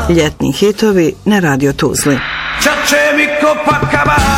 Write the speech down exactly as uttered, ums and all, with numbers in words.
Ljetni hitovi na Radio Tuzli. Čače mi Copacabana.